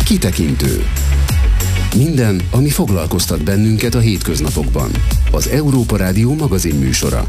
Kitekintő. Minden, ami foglalkoztat bennünket a hétköznapokban. Az Európa Rádió magazinműsora.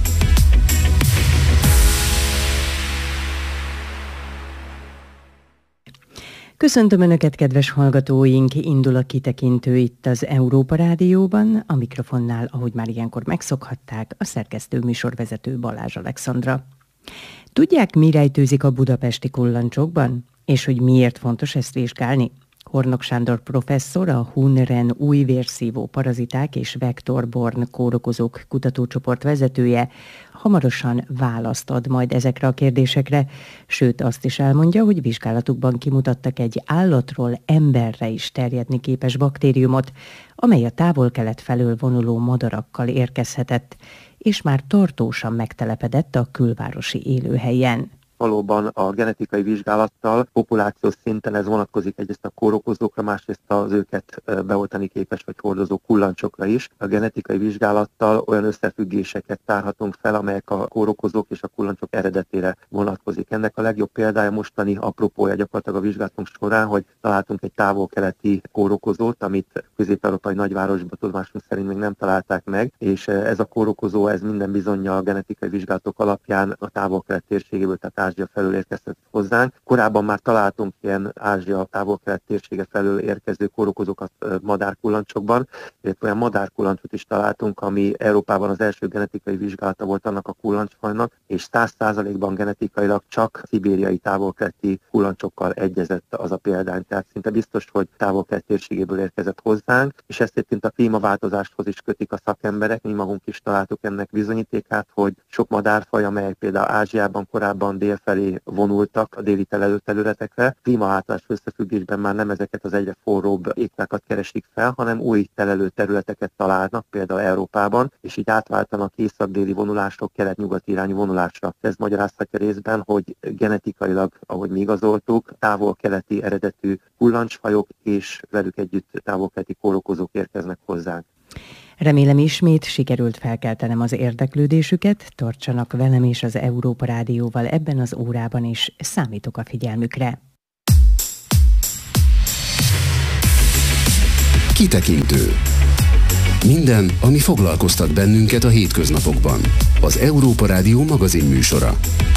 Köszöntöm Önöket, kedves hallgatóink! Indul a Kitekintő itt az Európa Rádióban. A mikrofonnál, ahogy már ilyenkor megszokhatták, a szerkesztő műsorvezető Balázs Alexandra. Tudják, mi rejtőzik a budapesti kullancsokban? És hogy miért fontos ezt vizsgálni? Hornok Sándor professzor, a Hun-Ren új vérszívó paraziták és vektorborn kórokozók kutatócsoport vezetője hamarosan választ ad majd ezekre a kérdésekre, sőt azt is elmondja, hogy vizsgálatukban kimutattak egy állatról emberre is terjedni képes baktériumot, amely a távol-kelet felől vonuló madarakkal érkezhetett, és már tartósan megtelepedett a külvárosi élőhelyen. Valóban a genetikai vizsgálattal populációs szinten ez vonatkozik egyrészt a kórokozókra, másrészt az őket beoltani képes vagy hordozó kullancsokra is. A genetikai vizsgálattal olyan összefüggéseket tárhatunk fel, amelyek a kórokozók és a kullancsok eredetére vonatkozik. Ennek a legjobb példája mostani apropója gyakorlatilag a vizsgálatunk során, hogy találtunk egy távol-keleti kórokozót, amit közép-európai nagyvárosban tudomásunk szerint még nem találták meg, és ez a kórokozó, ez minden bizonnyal a genetikai vizsgálatok alapján a távol-kelet térségéből, tehát Ázsia felől érkezett hozzánk. Korábban már találtunk ilyen Ázsia távol-kelet térsége felől érkező kórokozókat madárkullancsokban, illetve olyan madárkullancsot is találtunk, ami Európában az első genetikai vizsgálata volt annak a kullancsfajnak, és 100%-ban genetikailag csak szibériai távol-keleti kullancsokkal egyezett az a példány. Tehát szinte biztos, hogy távol-kelet térségéből érkezett hozzánk, és ezt egyébként a klímaváltozáshoz is kötik a szakemberek. Mi magunk is találtuk ennek bizonyítékát, hogy sok madárfaj, amelyek például Ázsiában korábban felé vonultak a déli telelőterületekre. Klímaváltozás összefüggésben már nem ezeket az egyre forróbb éghajlatokat keresik fel, hanem új telelőterületeket találnak, például Európában, és így átváltanak észak-déli vonulásról kelet-nyugat irányú vonulásra. Ez magyarázhatja részben, hogy genetikailag, ahogy mi igazoltuk, távol-keleti eredetű kullancsfajok és velük együtt távol-keleti kórokozók érkeznek hozzánk. Remélem ismét sikerült felkeltenem az érdeklődésüket, tartsanak velem és az Európa Rádióval ebben az órában is, számítok a figyelmükre. Kitekintő. Minden, ami foglalkoztat bennünket a hétköznapokban. Az Európa Rádió magazinműsora.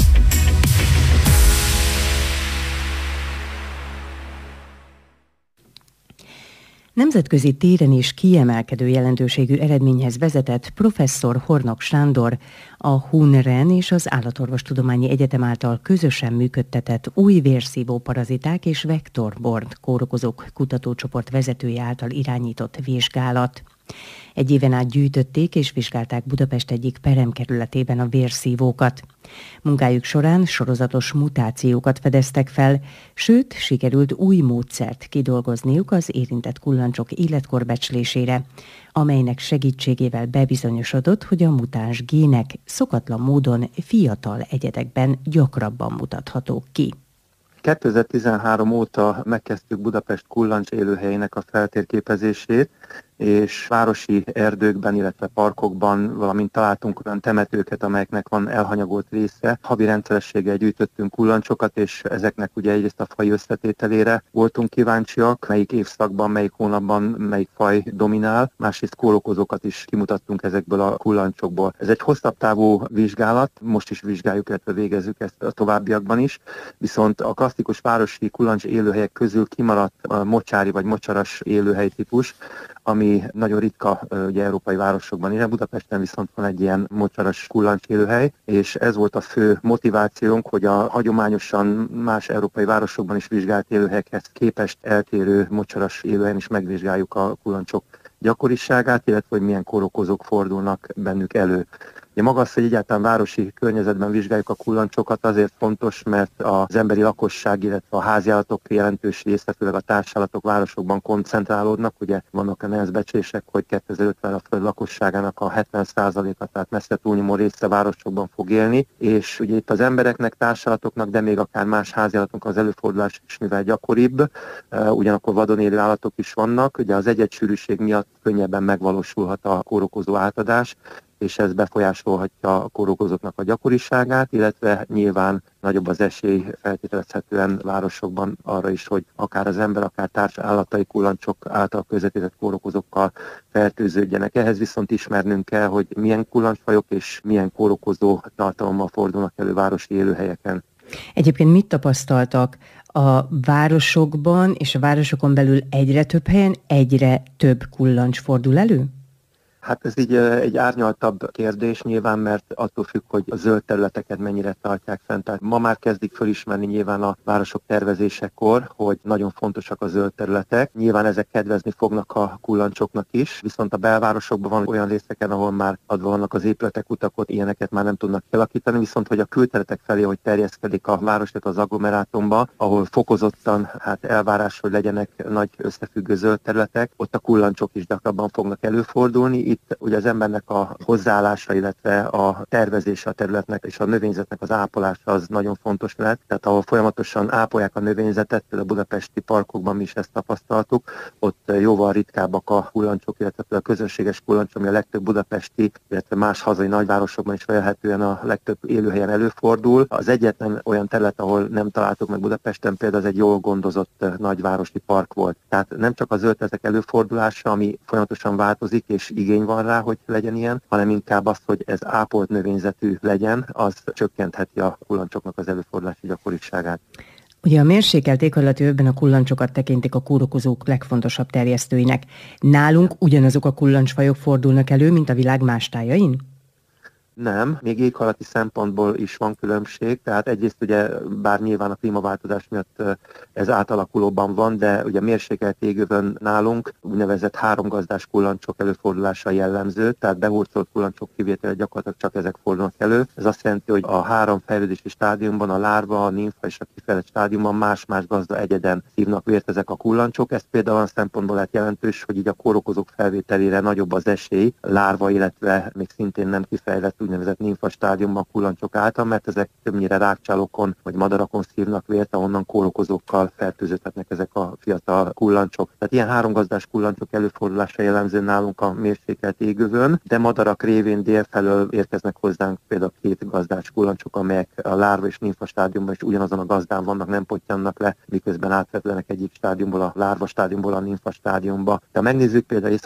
Nemzetközi téren is kiemelkedő jelentőségű eredményhez vezetett professzor Hornok Sándor, a Hun-Ren és az Állatorvostudományi Egyetem által közösen működtetett új vérszívó paraziták és vektorborn kórokozók kutatócsoport vezetője által irányított vizsgálat. Egy éven át gyűjtötték és vizsgálták Budapest egyik peremkerületében a vérszívókat. Munkájuk során sorozatos mutációkat fedeztek fel, sőt, sikerült új módszert kidolgozniuk az érintett kullancsok életkorbecslésére, amelynek segítségével bebizonyosodott, hogy a mutáns gének szokatlan módon fiatal egyedekben gyakrabban mutathatók ki. 2013 óta megkezdtük Budapest kullancs élőhelyének a feltérképezését, és városi erdőkben, illetve parkokban, valamint találtunk olyan temetőket, amelyeknek van elhanyagolt része. Havi rendszerességgel gyűjtöttünk kullancsokat, és ezeknek ugye egyrészt a faj összetételére voltunk kíváncsiak, melyik évszakban, melyik hónapban, melyik faj dominál. Másrészt kórokozókat is kimutattunk ezekből a kullancsokból. Ez egy hosszabb távú vizsgálat, most is vizsgáljuk, illetve végezzük ezt a továbbiakban is, viszont a klasszikus városi kullancs élőhelyek közül kimaradt a mocsári vagy mocsaras élőhelytípus, ami nagyon ritka ugye, európai városokban is. Budapesten viszont van egy ilyen mocsaras kullancs élőhely, és ez volt a fő motivációnk, hogy a hagyományosan más európai városokban is vizsgált élőhelyekhez képest eltérő mocsaras élőhelyen is megvizsgáljuk a kullancsok gyakoriságát, illetve hogy milyen kórokozók fordulnak bennük elő. Ugye maga az, hogy egyáltalán városi környezetben vizsgáljuk a kullancsokat, azért fontos, mert az emberi lakosság, illetve a háziállatok jelentős része, főleg a társállatok városokban koncentrálódnak. Ugye vannak a becslések, hogy 2050 a föld lakosságának a 70%-a, tehát messze túlnyomó része városokban fog élni, és ugye itt az embereknek, társállatoknak, de még akár más háziállatoknak az előfordulás is mivel gyakoribb, ugyanakkor vadon élő állatok is vannak, ugye az egyedssűrűség miatt könnyebben megvalósulhat a kórokozó átadás, és ez befolyásolhatja a kórokozóknak a gyakoriságát, illetve nyilván nagyobb az esély feltételezhetően városokban arra is, hogy akár az ember, akár társ állatai kullancsok által közvetített kórokozókkal fertőződjenek. Ehhez viszont ismernünk kell, hogy milyen kullancsfajok és milyen kórokozó tartalommal fordulnak elő városi élőhelyeken. Egyébként mit tapasztaltak a városokban és a városokon belül egyre több helyen egyre több kullancs fordul elő? Hát ez így egy árnyaltabb kérdés nyilván, mert attól függ, hogy a zöld területeket mennyire tartják fent. Tehát ma már kezdik fölismerni nyilván a városok tervezésekor, hogy nagyon fontosak a zöld területek. Nyilván ezek kedvezni fognak a kullancsoknak is, viszont a belvárosokban van olyan részeken, ahol már adva vannak az épületek, utakot, ilyeneket már nem tudnak kialakítani, viszont hogy a külterületek felé, hogy terjeszkedik a város, tehát az agglomerátumba, ahol fokozottan elvárás, hogy legyenek nagy összefüggő zöld területek, ott a kullancsok is gyakrabban fognak előfordulni. Itt ugye az embernek a hozzáállása, illetve a tervezése a területnek és a növényzetnek az ápolása az nagyon fontos lehet. Tehát ahol folyamatosan ápolják a növényzetet, például a budapesti parkokban mi is ezt tapasztaltuk, ott jóval ritkábbak a kullancsok, illetve a közönséges kullancs, ami a legtöbb budapesti, illetve más hazai nagyvárosokban is felelhetően a legtöbb élőhelyen előfordul. Az egyetlen olyan terület, ahol nem találtuk meg Budapesten, például az egy jól gondozott nagyvárosi park volt. Tehát nem csak a zöldterületek előfordulása, ami folyamatosan változik és igény van rá, hogy legyen ilyen, hanem inkább az, hogy ez ápolt növényzetű legyen, az csökkentheti a kullancsoknak az előfordulási gyakoriságát. Ugye a mérsékelt éghajlati övben a kullancsokat tekintik a kórokozók legfontosabb terjesztőinek. Nálunk ugyanazok a kullancsfajok fordulnak elő, mint a világ más tájain? Nem, még éghajlati szempontból is van különbség, tehát egyrészt ugye, bár nyilván a klímaváltozás miatt ez átalakulóban van, de ugye mérsékelt égövön nálunk úgynevezett háromgazdás kullancsok előfordulása jellemző, tehát behurcolt kullancsok kivétele gyakorlatilag csak ezek fordulnak elő. Ez azt jelenti, hogy a három fejlődési stádiumban, a lárva, a nimfa és a kifejlett stádiumban más-más gazda egyeden szívnak vért ezek a kullancsok. Ez például olyan szempontból lehet jelentős, hogy így a kórokozók felvételére nagyobb az esély lárva, illetve még szintén nem kifejlett úgynevezett nimfa stádiumban kullancsok által, mert ezek többnyire rákcsálókon vagy madarakon szívnak vért, ahonnan kórokozókkal fertőződhetnek ezek a fiatal kullancsok. Tehát ilyen háromgazdás kullancsok előfordulása jellemző nálunk a mérsékelt égövön, de madarak révén délfelől érkeznek hozzánk például két gazdás kullancsok, amelyek a lárva és nimfa stádiumban is ugyanazon a gazdán vannak, nem pottyannak le, miközben átvetlenek egyik stádiumból, a lárva stádiumból a nimfa stádiumba. De ha megnézzük például